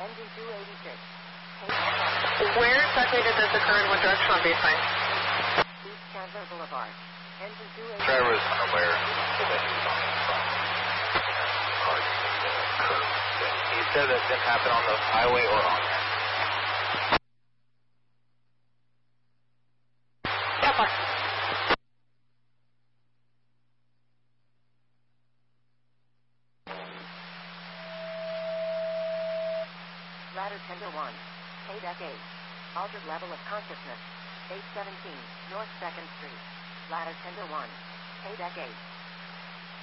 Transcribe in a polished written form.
Engine 286. Where exactly did this occur and what direction on baseline? East Chandler Boulevard. Engine 286. Driver is unaware that he's on the front part of the curve. He said that didn't happen on the highway or on there. Ladder tender 1. Deck 8. Altered level of consciousness. 817 North 2nd Street. Ladder tender 1. Deck 8.